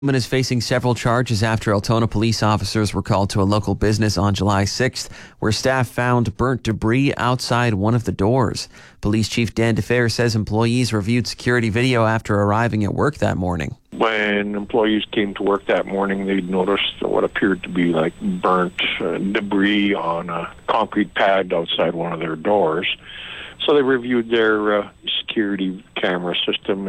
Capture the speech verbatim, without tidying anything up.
Woman is facing several charges after Altona police officers were called to a local business on July sixth, where staff found burnt debris outside one of the doors. Police Chief Dan DeFair says employees reviewed security video after arriving at work that morning. When employees came to work that morning, they noticed what appeared to be like burnt uh, debris on a concrete pad outside one of their doors. So they reviewed their uh, security camera system